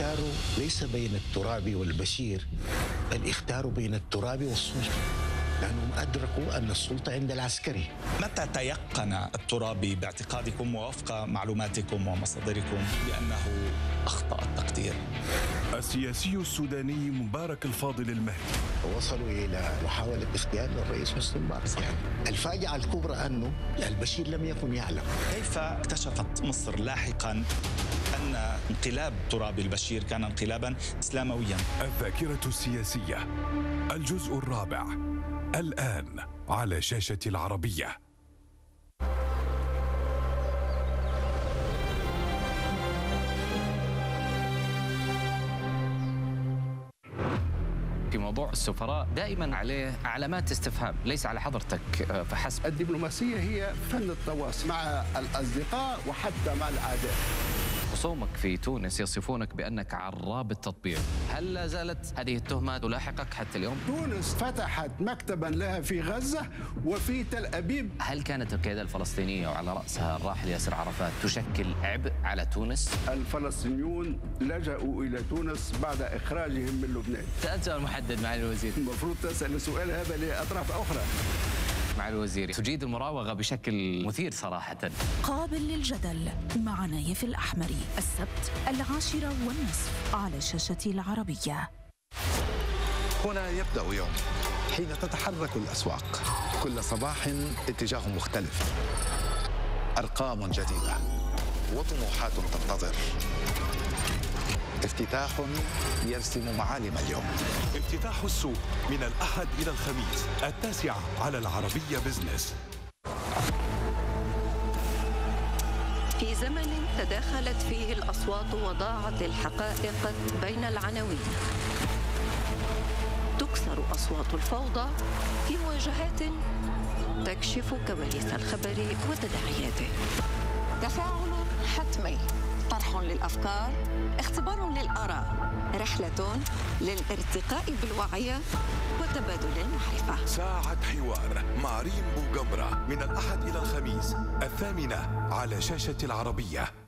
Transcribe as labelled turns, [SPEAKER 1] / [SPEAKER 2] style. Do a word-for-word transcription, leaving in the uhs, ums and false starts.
[SPEAKER 1] اختاروا ليس بين الترابي والبشير، بل اختاروا بين الترابي والسلطة، لأنهم أدركوا أن السلطة عند العسكري.
[SPEAKER 2] متى تيقن الترابي باعتقادكم ووفق معلوماتكم ومصادركم بأنه أخطأ التقدير؟
[SPEAKER 3] السياسي السوداني مبارك الفاضل المهدي.
[SPEAKER 1] وصلوا إلى محاولة اغتيال الرئيس حسني مبارك. يعني الفاجعة الكبرى أنه البشير لم يكن يعلم.
[SPEAKER 2] كيف اكتشفت مصر لاحقاً أن انقلاب ترابي البشير كان انقلاباً إسلاموياً؟
[SPEAKER 3] الذاكرة السياسية الجزء الرابع الآن على شاشة العربية.
[SPEAKER 4] في موضوع السفراء دائما عليه علامات استفهام، ليس على حضرتك فحسب.
[SPEAKER 5] الدبلوماسية هي فن التواصل مع الأصدقاء وحتى مع الأعداء.
[SPEAKER 4] خصومك في تونس يصفونك بأنك عراب التطبيع، هل لا زالت هذه التهمة تلاحقك حتى اليوم؟
[SPEAKER 5] تونس فتحت مكتبا لها في غزة وفي تل أبيب.
[SPEAKER 4] هل كانت القيادة الفلسطينية وعلى رأسها الراحل ياسر عرفات تشكل عبء على تونس؟
[SPEAKER 5] الفلسطينيون لجأوا إلى تونس بعد إخراجهم من لبنان.
[SPEAKER 4] سألت سؤال محدد معالي الوزير.
[SPEAKER 5] المفروض تسأل السؤال هذا لأطراف أخرى.
[SPEAKER 4] معالي الوزير، تجيد المراوغة بشكل مثير صراحة.
[SPEAKER 6] قابل للجدل مع نايف الأحمري السبت العاشرة والنصف على شاشة العربية.
[SPEAKER 7] هنا يبدأ يوم حين تتحرك الأسواق، كل صباح اتجاه مختلف، أرقام جديدة وطموحات تنتظر، افتتاح يرسم معالم اليوم.
[SPEAKER 3] افتتاح السوق من الأحد إلى الخميس التاسعة على العربية بزنس.
[SPEAKER 8] في زمن تداخلت فيه الأصوات وضاعت الحقائق بين العناوين، تكسر أصوات الفوضى في مواجهات تكشف كواليس الخبر وتداعياته.
[SPEAKER 9] تفاعل حتمي، طرح للأفكار، اختبار للآراء، رحلة للارتقاء بالوعي وتبادل المعرفة.
[SPEAKER 3] ساعة حوار مع ريم بوغمرة من الأحد إلى الخميس الثامنة على شاشة العربية.